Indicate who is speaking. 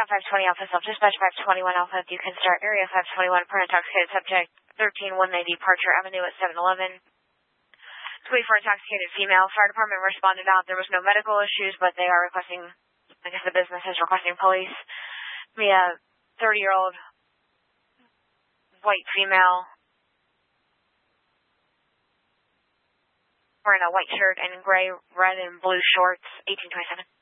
Speaker 1: Town 520 Alpha, self-dispatch 521 Alpha, you can start area 521 per intoxicated subject, 13190 Departure Avenue at 711. Wait for intoxicated female. Fire department responded out. There was no medical issues, but they are requesting, I guess the business is requesting police. We have 30-year-old white female wearing a white shirt and gray, red, and blue shorts, 1827.